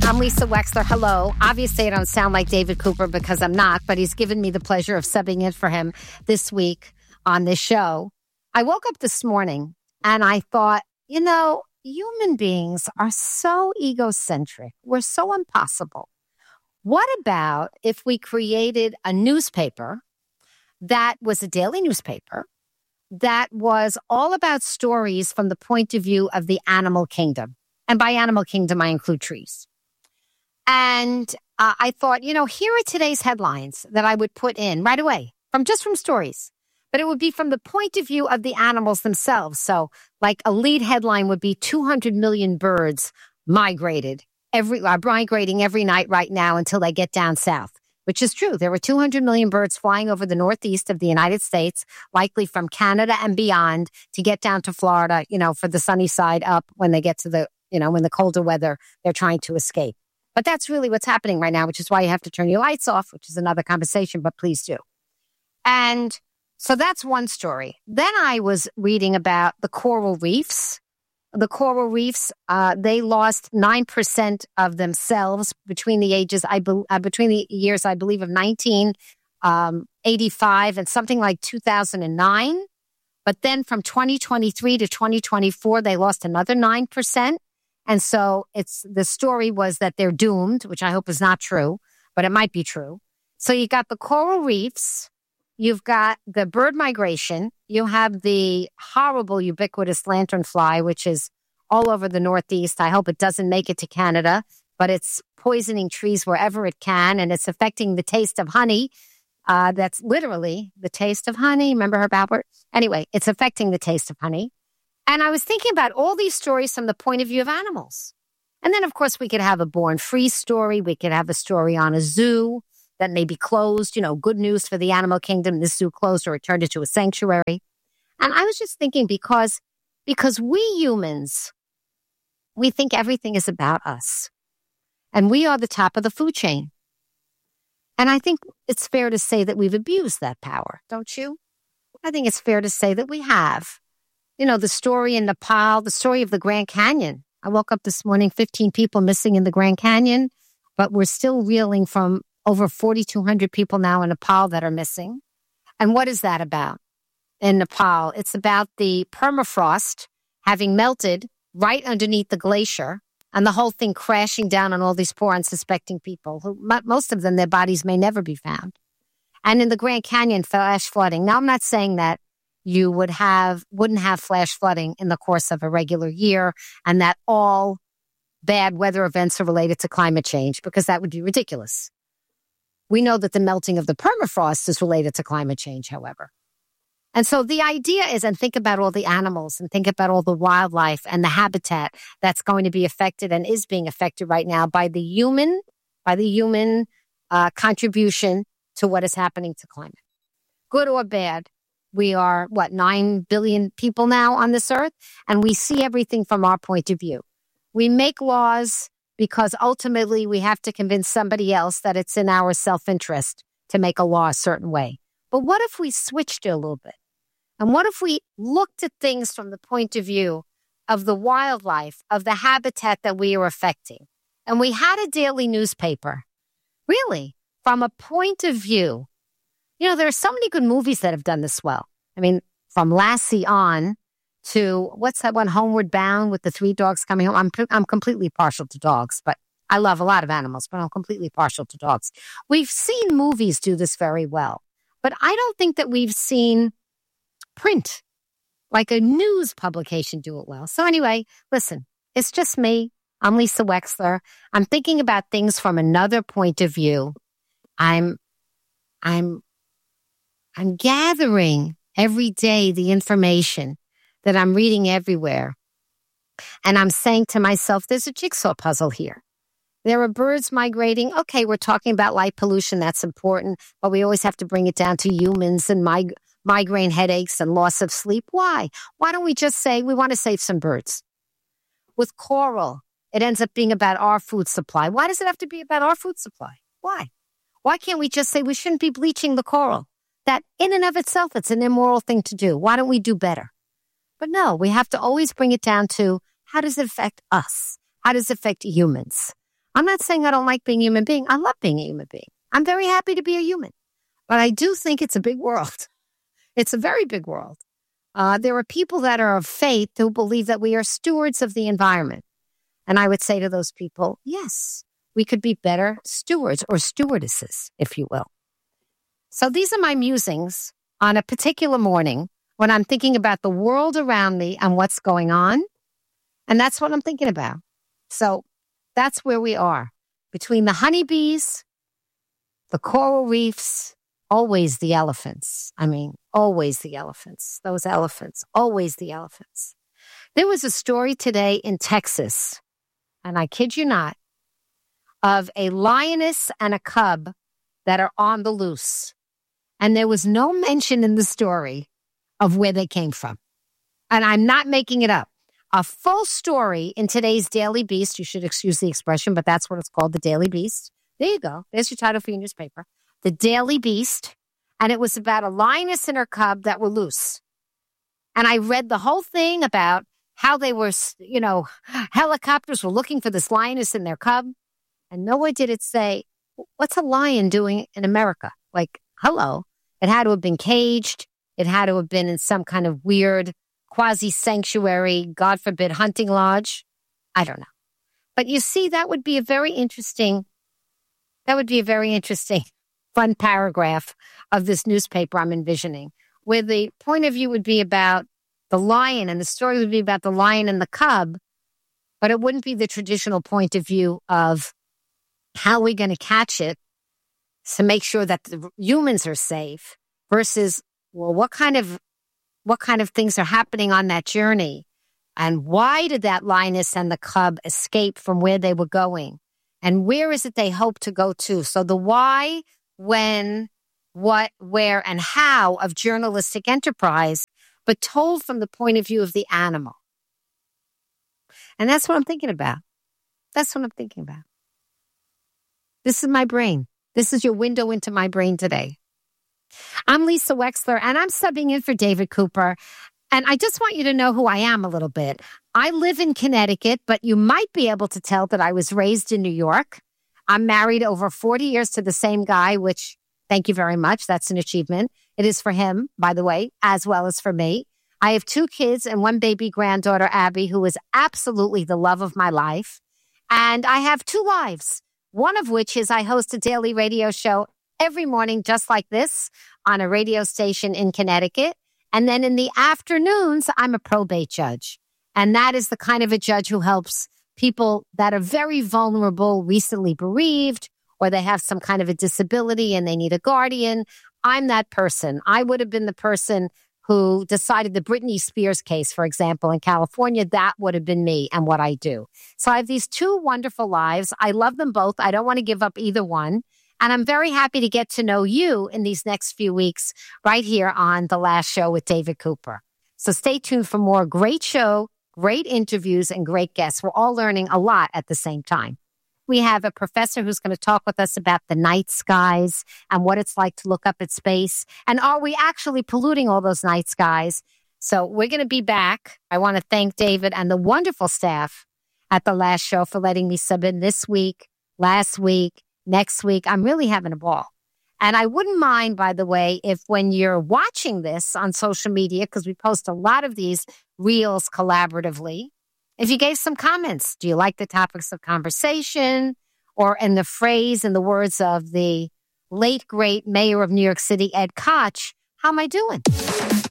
I'm Lisa Wexler. Hello. Obviously, I don't sound like David Cooper because I'm not, but he's given me the pleasure of subbing in for him this week on this show. I woke up this morning and I thought, human beings are so egocentric. We're so impossible. What about if we created a newspaper that was a daily newspaper that was all about stories from the point of view of the animal kingdom? And by animal kingdom, I include trees. And I thought, here are today's headlines that I would put in right away from stories. But it would be from the point of view of the animals themselves. So like a lead headline would be 200 million birds migrating every night right now until they get down south, which is true. There were 200 million birds flying over the northeast of the United States, likely from Canada and beyond to get down to Florida, for the sunny side up when they get to the, when the colder weather, they're trying to escape. But that's really what's happening right now, which is why you have to turn your lights off, which is another conversation, but please do. And so that's one story. Then I was reading about the coral reefs. The coral reefs, they lost 9% of themselves between the years, I believe, of 1985 and something like 2009. But then from 2023 to 2024, they lost another 9%. And so the story was that they're doomed, which I hope is not true, but it might be true. So you got the coral reefs, you've got the bird migration, you have the horrible ubiquitous lanternfly, which is all over the Northeast. I hope it doesn't make it to Canada, but it's poisoning trees wherever it can, and it's affecting the taste of honey. That's literally the taste of honey. Remember Herb Alpert? Anyway, it's affecting the taste of honey. And I was thinking about all these stories from the point of view of animals. And then, of course, we could have a Born Free story. We could have a story on a zoo that may be closed. Good news for the animal kingdom. This zoo closed or it turned into a sanctuary. And I was just thinking because we humans, we think everything is about us. And we are the top of the food chain. And I think it's fair to say that we've abused that power, don't you? I think it's fair to say that we have. The story in Nepal, the story of the Grand Canyon. I woke up this morning, 15 people missing in the Grand Canyon, but we're still reeling from over 4,200 people now in Nepal that are missing. And what is that about in Nepal? It's about the permafrost having melted right underneath the glacier and the whole thing crashing down on all these poor unsuspecting people who, most of them, their bodies may never be found. And in the Grand Canyon, flash flooding. Now, I'm not saying that you wouldn't have flash flooding in the course of a regular year and that all bad weather events are related to climate change, because that would be ridiculous. We know that the melting of the permafrost is related to climate change, however. And so the idea is, and think about all the animals and think about all the wildlife and the habitat that's going to be affected and is being affected right now by the human contribution to what is happening to climate. Good or bad, we are, 9 billion people now on this earth, and we see everything from our point of view. We make laws because ultimately we have to convince somebody else that it's in our self-interest to make a law a certain way. But what if we switched it a little bit? And what if we looked at things from the point of view of the wildlife, of the habitat that we are affecting? And we had a daily newspaper, really, from a point of view. There are so many good movies that have done this well. I mean, from Lassie on to, what's that one, Homeward Bound with the 3 dogs coming home. I'm completely partial to dogs, but I love a lot of animals, but I'm completely partial to dogs. We've seen movies do this very well, but I don't think that we've seen print, like a news publication, do it well. So anyway, listen, it's just me. I'm Lisa Wexler. I'm thinking about things from another point of view. I'm gathering every day the information that I'm reading everywhere. And I'm saying to myself, there's a jigsaw puzzle here. There are birds migrating. Okay, we're talking about light pollution. That's important. But we always have to bring it down to humans and migraine headaches and loss of sleep. Why? Why don't we just say we want to save some birds? With coral, it ends up being about our food supply. Why does it have to be about our food supply? Why? Why can't we just say we shouldn't be bleaching the coral? That in and of itself, it's an immoral thing to do. Why don't we do better? But no, we have to always bring it down to, how does it affect us? How does it affect humans? I'm not saying I don't like being a human being. I love being a human being. I'm very happy to be a human. But I do think it's a big world. It's a very big world. There are people that are of faith who believe that we are stewards of the environment. And I would say to those people, yes, we could be better stewards or stewardesses, if you will. So these are my musings on a particular morning when I'm thinking about the world around me and what's going on. And that's what I'm thinking about. So that's where we are. Between the honeybees, the coral reefs, always the elephants. I mean, always the elephants. Those elephants, always the elephants. There was a story today in Texas, and I kid you not, of a lioness and a cub that are on the loose. And there was no mention in the story of where they came from. And I'm not making it up. A full story in today's Daily Beast. You should excuse the expression, but that's what it's called, the Daily Beast. There you go. There's your title for your newspaper. The Daily Beast. And it was about a lioness and her cub that were loose. And I read the whole thing about how they were, helicopters were looking for this lioness and their cub. And nowhere did it say, what's a lion doing in America? Like, hello. It had to have been caged. It had to have been in some kind of weird quasi-sanctuary, God forbid, hunting lodge. I don't know. But you see, that would be a very interesting, fun paragraph of this newspaper I'm envisioning, where the point of view would be about the lion and the story would be about the lion and the cub, but it wouldn't be the traditional point of view of how we're going to catch it to make sure that the humans are safe versus, well, what kind of things are happening on that journey? And why did that lioness and the cub escape from where they were going? And where is it they hope to go to? So the why, when, what, where, and how of journalistic enterprise, but told from the point of view of the animal. And that's what I'm thinking about. This is my brain. This is your window into my brain today. I'm Lisa Wexler, and I'm subbing in for David Cooper. And I just want you to know who I am a little bit. I live in Connecticut, but you might be able to tell that I was raised in New York. I'm married over 40 years to the same guy, which, thank you very much. That's an achievement. It is for him, by the way, as well as for me. I have 2 kids and 1 baby granddaughter, Abby, who is absolutely the love of my life. And I have 2 lives, one of which is I host a daily radio show every morning, just like this, on a radio station in Connecticut. And then in the afternoons, I'm a probate judge. And that is the kind of a judge who helps people that are very vulnerable, recently bereaved, or they have some kind of a disability and they need a guardian. I'm that person. I would have been the person who decided the Britney Spears case, for example, in California. That would have been me and what I do. So I have these 2 wonderful lives. I love them both. I don't want to give up either one. And I'm very happy to get to know you in these next few weeks right here on The Last Show with David Cooper. So stay tuned for more great show, great interviews, and great guests. We're all learning a lot at the same time. We have a professor who's going to talk with us about the night skies and what it's like to look up at space. And are we actually polluting all those night skies? So we're going to be back. I want to thank David and the wonderful staff at The Last Show for letting me sub in this week, last week, next week. I'm really having a ball. And I wouldn't mind, by the way, if when you're watching this on social media, because we post a lot of these reels collaboratively, if you gave some comments. Do you like the topics of conversation? Or in the phrase, in the words of the late, great mayor of New York City, Ed Koch, how am I doing?